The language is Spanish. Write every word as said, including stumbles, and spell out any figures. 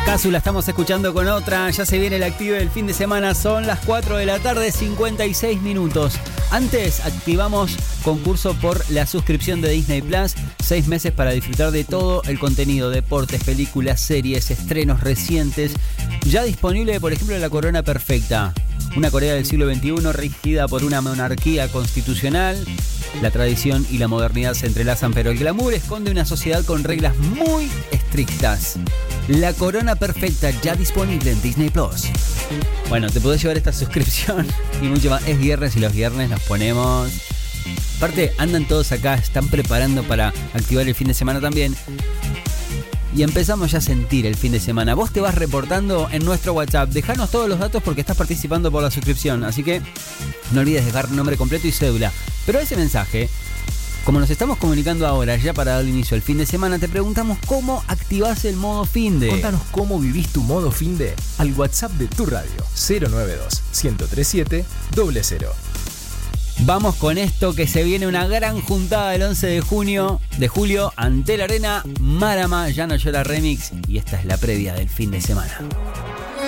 Casu la estamos escuchando con otra. Ya se viene el activo del fin de semana. Son las cuatro de la tarde, cincuenta y seis minutos. Antes activamos concurso por la suscripción de Disney Plus. Seis meses para disfrutar de todo el contenido, deportes, películas, series, estrenos recientes. Ya disponible, por ejemplo, La Corona Perfecta. Una Corea del siglo veintiuno regida por una monarquía constitucional. La tradición y la modernidad se entrelazan, pero el glamour esconde una sociedad con reglas muy estrictas. La Corona Perfecta, ya disponible en Disney Plus. Bueno, te podés llevar esta suscripción y mucho más. Es viernes y los viernes nos ponemos... Aparte, andan todos acá, están preparando para activar el fin de semana también. Y empezamos ya a sentir el fin de semana. Vos te vas reportando en nuestro WhatsApp. Dejanos todos los datos porque estás participando por la suscripción. Así que no olvides dejar nombre completo y cédula. Pero ese mensaje, como nos estamos comunicando ahora, ya para dar inicio al fin de semana, te preguntamos cómo activás el modo finde. Contanos cómo vivís tu modo finde al WhatsApp de tu radio cero nueve dos, uno cero tres siete, cero cero. Vamos con esto, que se viene una gran juntada el once de junio, de julio, ante la Arena Marama. Ya no llora remix y esta es la previa del fin de semana.